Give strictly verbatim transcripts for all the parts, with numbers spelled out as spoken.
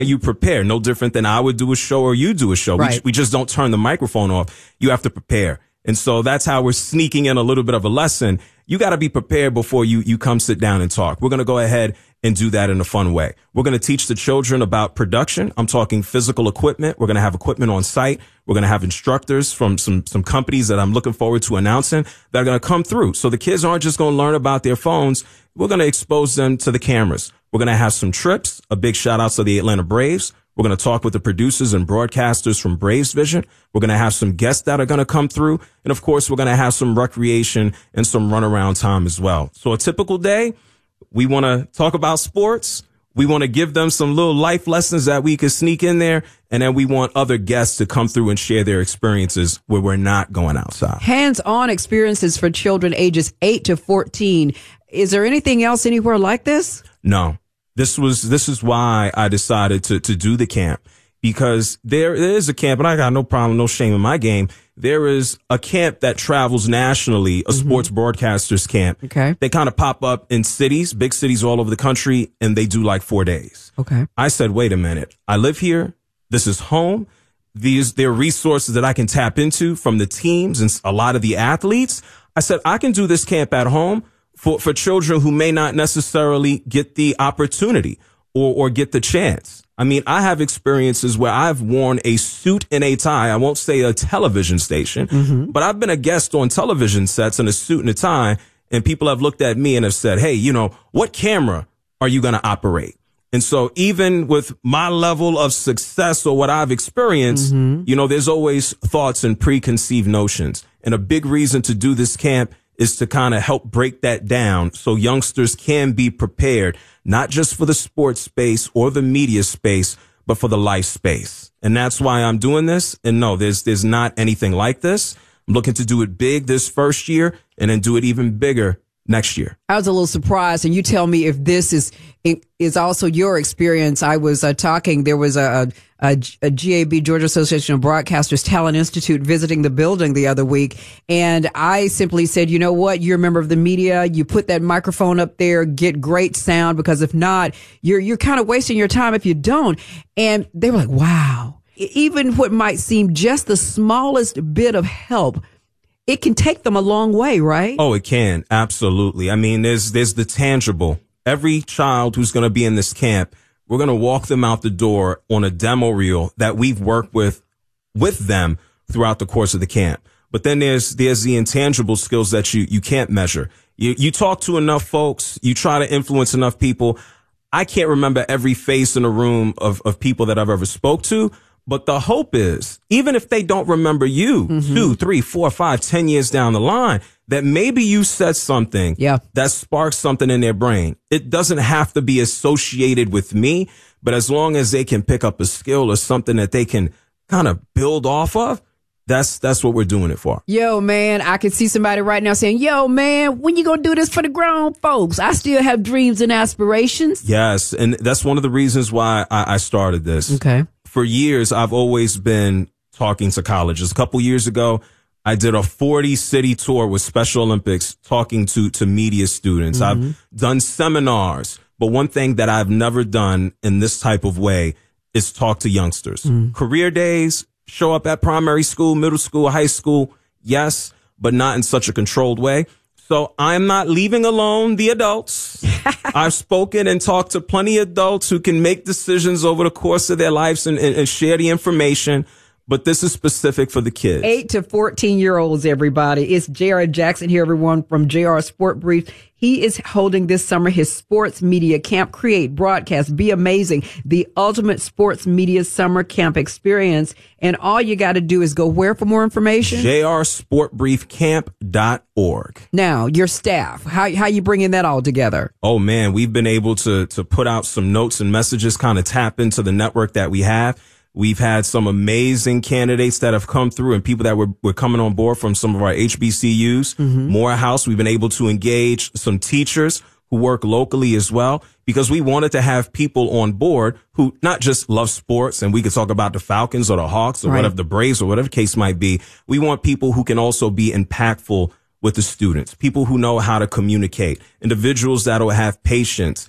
You prepare, no different than I would do a show or you do a show. Right. We, we just don't turn the microphone off. You have to prepare. And so that's how we're sneaking in a little bit of a lesson. You got to be prepared before you, you come sit down and talk. We're going to go ahead and do that in a fun way. We're going to teach the children about production. I'm talking physical equipment. We're going to have equipment on site. We're going to have instructors from some, some companies that I'm looking forward to announcing that are going to come through. So the kids aren't just going to learn about their phones. We're going to expose them to the cameras. We're going to have some trips. A big shout out to the Atlanta Braves. We're going to talk with the producers and broadcasters from Braves Vision. We're going to have some guests that are going to come through. And of course, we're going to have some recreation and some runaround time as well. So a typical day, we want to talk about sports. We want to give them some little life lessons that we could sneak in there. And then we want other guests to come through and share their experiences where we're not going outside. Hands-on experiences for children ages eight to fourteen. Is there anything else anywhere like this? No. This was, this is why I decided to, to do the camp, because there, there is a camp, and I got no problem, no shame in my game. There is a camp that travels nationally, a mm-hmm. sports broadcasters camp. Okay. They kind of pop up in cities, big cities all over the country, and they do like four days. Okay. I said, wait a minute. I live here. This is home. These, there are resources that I can tap into from the teams and a lot of the athletes. I said, I can do this camp at home. For, for children who may not necessarily get the opportunity or, or get the chance. I mean, I have experiences where I've worn a suit and a tie. I won't say a television station, mm-hmm. but I've been a guest on television sets in a suit and a tie. And people have looked at me and have said, hey, you know, what camera are you going to operate? And so even with my level of success or what I've experienced, mm-hmm. you know, there's always thoughts and preconceived notions. And a big reason to do this camp is to kind of help break that down so youngsters can be prepared, not just for the sports space or the media space, but for the life space. And that's why I'm doing this. And no, there's, there's not anything like this. I'm looking to do it big this first year and then do it even bigger next year. I was a little surprised, and you tell me if this is is also your experience. I was uh, talking, there was a, a, a G A B, Georgia Association of Broadcasters Talent Institute, visiting the building the other week, and I simply said, you know what, you're a member of the media, you put that microphone up there, get great sound, because if not, you're you're kind of wasting your time if you don't. And they were like, wow. Even what might seem just the smallest bit of help, it can take them a long way, right? Oh, it can. Absolutely. I mean, there's, there's the tangible. Every child who's going to be in this camp, we're going to walk them out the door on a demo reel that we've worked with, with them throughout the course of the camp. But then there's, there's the intangible skills that you, you can't measure. You, you talk to enough folks, you try to influence enough people. I can't remember every face in a room of, of people that I've ever spoke to. But the hope is, even if they don't remember you mm-hmm. two, three, four, five, ten years down the line, that maybe you said something yeah. that sparks something in their brain. It doesn't have to be associated with me, but as long as they can pick up a skill or something that they can kind of build off of, that's that's what we're doing it for. Yo, man, I can see somebody right now saying, yo, man, when you gonna do this for the grown folks? I still have dreams and aspirations. Yes, and that's one of the reasons why I, I started this. Okay. For years, I've always been talking to colleges. A couple years ago, I did a forty city tour with Special Olympics talking to, to media students. Mm-hmm. I've done seminars, but one thing that I've never done in this type of way is talk to youngsters. Mm-hmm. Career days, show up at primary school, middle school, high school. Yes, but not in such a controlled way. So I'm not leaving alone the adults. I've spoken and talked to plenty of adults who can make decisions over the course of their lives and, and, and share the information. But this is specific for the kids. Eight to fourteen year olds, everybody. It's J R Jackson here, everyone, from J R Sport Brief. He is holding this summer his sports media camp. Create, broadcast, be amazing. The ultimate sports media summer camp experience. And all you got to do is go where for more information? J R sport brief camp dot org. Now, your staff, how how you bringing that all together? Oh, man, we've been able to to put out some notes and messages, kind of tap into the network that we have. We've had some amazing candidates that have come through and people that were, were coming on board from some of our H B C Us. Mm-hmm. Morehouse, we've been able to engage some teachers who work locally as well, because we wanted to have people on board who not just love sports, and we could talk about the Falcons or the Hawks or right. whatever, the Braves or whatever the case might be. We want people who can also be impactful with the students, people who know how to communicate, individuals that will have patience.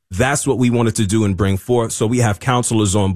That's what we wanted to do and bring forth. So we have counselors on